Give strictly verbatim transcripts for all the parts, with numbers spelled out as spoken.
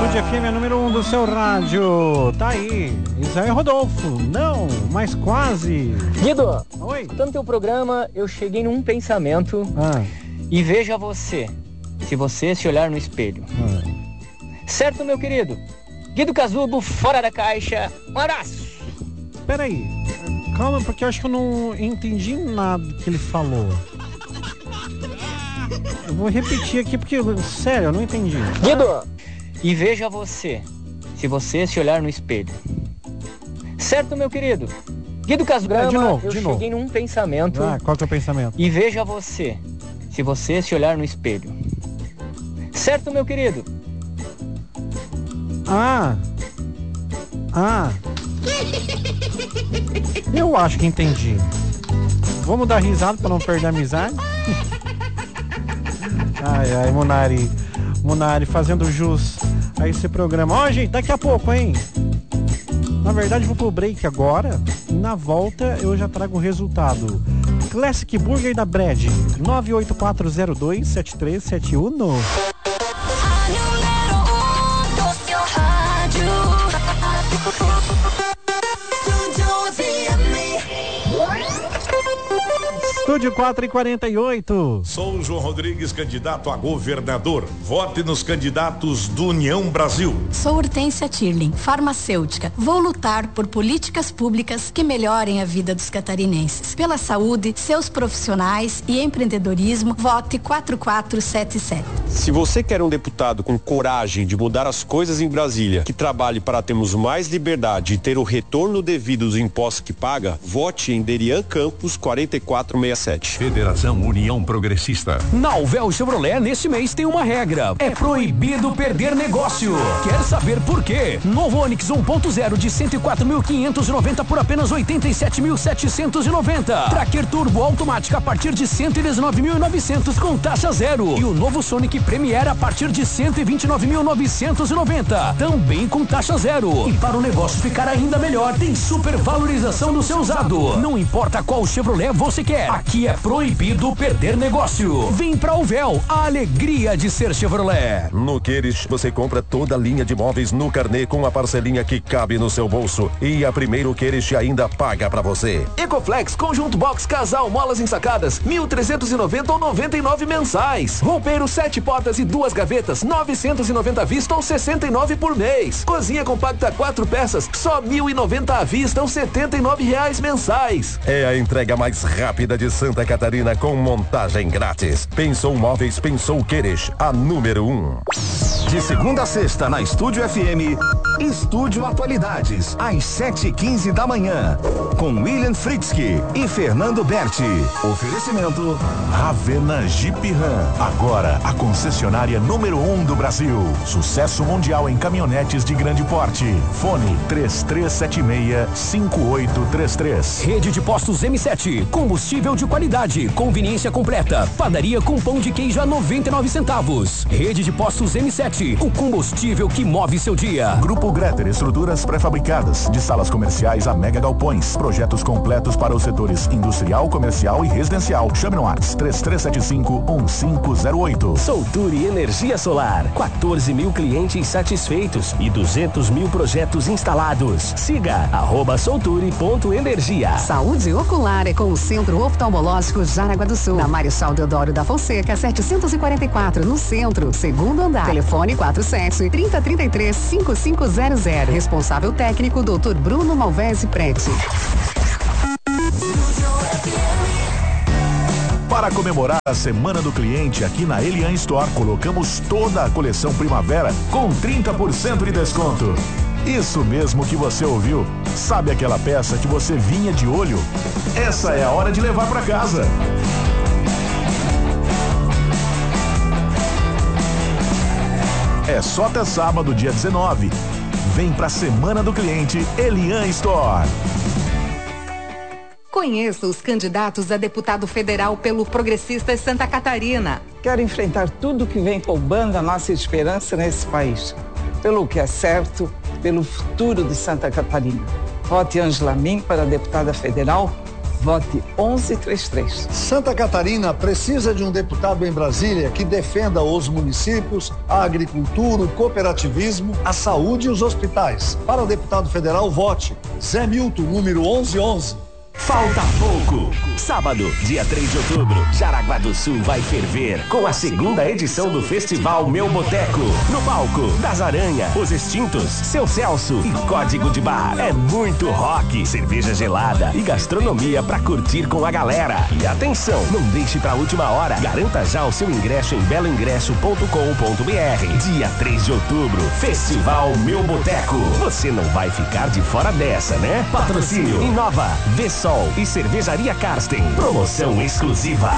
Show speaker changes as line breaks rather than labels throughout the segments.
Estúdio F M, a número um do seu rádio. Tá aí, Isaías Rodolfo. Não, mas quase.
Guido,
oi.
Tanto teu programa, eu cheguei num pensamento.
Ah.
E veja você, se você se olhar no espelho.
Ah.
Certo, meu querido? Guido Casubo, fora da caixa. Um abraço.
Peraí, calma, porque eu acho que eu não entendi nada que ele falou. Eu vou repetir aqui porque, sério, eu não entendi.
Guido, e veja você, se você se olhar no espelho. Certo, meu querido? Guido Casubo,
é, de novo,
eu
de
cheguei
novo.
num pensamento.
Ah, qual que é o pensamento?
E veja você, se você se olhar no espelho. Certo, meu querido?
Ah. Ah. Eu acho que entendi. Vamos dar risada pra não perder a amizade? Ai, ai, Munari. Munari fazendo jus a esse programa. Ó, gente, daqui a pouco, hein? Na verdade, vou pro break agora. E na volta eu já trago o resultado. Classic Burger da Brad. nove oito quatro zero dois sete três sete um. Estúdio quatro e quarenta e oito.
Sou o João Rodrigues, candidato a governador. Vote nos candidatos do União Brasil.
Sou Hortência Tirling, farmacêutica. Vou lutar por políticas públicas que melhorem a vida dos catarinenses. Pela saúde, seus profissionais e empreendedorismo, vote quatro quatro sete sete.
Se você quer um deputado com coragem de mudar as coisas em Brasília, que trabalhe para termos mais liberdade e ter o retorno devido dos impostos que paga, vote em Derian Campos quarenta e quatro sessenta e sete.
Federação União Progressista.
Na Uvel Chevrolet, neste mês tem uma regra. É proibido perder negócio. Quer saber por quê? Novo Onix um ponto zero de cento e quatro mil quinhentos e noventa por apenas oitenta e sete mil setecentos e noventa. Tracker Turbo automática a partir de cento e dezenove mil e novecentos com taxa zero. E o novo Sonic Premier a partir de cento e vinte e nove mil novecentos e noventa. Também com taxa zero. E para o negócio ficar ainda melhor, tem super valorização do seu usado. Não importa qual Chevrolet você quer. Aqui é proibido perder negócio. Vem pra Uvel, a alegria de ser Chevrolet.
No Queires, você compra toda a linha de móveis no carnê com a parcelinha que cabe no seu bolso. E a primeiro Queires ainda paga pra você.
Ecoflex, conjunto box, casal, molas ensacadas, mil trezentos e noventa ou noventa e nove mensais. Roupeiro, sete portas e duas gavetas, novecentos e noventa à vista ou sessenta e nove por mês. Cozinha compacta, quatro peças, só mil e noventa à vista ou setenta e nove reais mensais.
É a entrega mais rápida de Santa Catarina com montagem grátis. Pensou Móveis, pensou Queires, a número um.
De segunda a sexta na Estúdio F M, Estúdio Atualidades, às sete e quinze da manhã, com William Fritzky e Fernando Berti. Oferecimento
Ravena Jeep Ram, agora a concessionária número um do Brasil. Sucesso mundial em caminhonetes de grande porte. Fone três três sete seis, cinco oito três três.
Rede de postos M sete, combustível de qualidade, conveniência completa, padaria com pão de queijo a noventa e nove centavos. Rede de postos M sete, o combustível que move seu dia.
Grupo Greter, estruturas pré-fabricadas, de salas comerciais a mega galpões, projetos completos para os setores industrial, comercial e residencial. Chame no WhatsApp três três sete cinco um cinco zero oito.
Solturi Energia Solar, quatorze mil clientes satisfeitos e duzentos mil projetos instalados. Siga arroba solturi.energia.
Saúde ocular é com o Centro Oftalmológico Jaraguá do Sul, na Marechal Deodoro da Fonseca, setecentos e quarenta e quatro, no centro, segundo andar. Telefone quatro sete, trinta, trinta e três, cinquenta e cinco zero zero. Responsável técnico, doutor Bruno Malvese Prete.
Para comemorar a Semana do Cliente aqui na Elian Store, colocamos toda a coleção Primavera com trinta por cento de desconto. Isso mesmo que você ouviu. Sabe aquela peça que você vinha de olho? Essa é a hora de levar para casa. É só até sábado, dia dezenove. Vem pra Semana do Cliente Elian Store.
Conheça os candidatos a deputado federal pelo Progressistas Santa Catarina.
Quero enfrentar tudo que vem roubando a nossa esperança nesse país. Pelo que é certo, pelo futuro de Santa Catarina. Vote Ângela Min para deputada federal Vote onze trinta e três.
Santa Catarina precisa de um deputado em Brasília que defenda os municípios, a agricultura, o cooperativismo, a saúde e os hospitais. Para o deputado federal, vote Zé Milton, número onze onze.
Falta pouco. Sábado, dia três de outubro, Jaraguá do Sul vai ferver com a segunda edição do Festival Meu Boteco. No palco, Das Aranha, Os Extintos, Seu Celso e Código de Bar. É muito rock, cerveja gelada e gastronomia pra curtir com a galera. E atenção, não deixe pra última hora. Garanta já o seu ingresso em belo ingresso ponto com ponto b r. Dia três de outubro, Festival Meu Boteco. Você não vai ficar de fora dessa, né? Patrocínio Inova, Vessol e Cervejaria Karsten. Promoção exclusiva.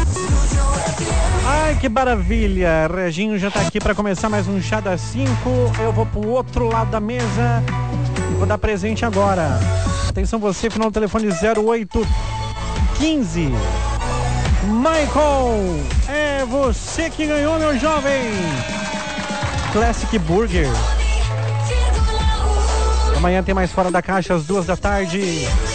Ai, que maravilha! Reginho já tá aqui para começar mais um Chá das cinco. Eu vou pro outro lado da mesa e vou dar presente agora. Atenção você, final do telefone zero oito quinze. Michael, é você que ganhou, meu jovem. Classic Burger. Amanhã tem mais Fora da Caixa às duas da tarde.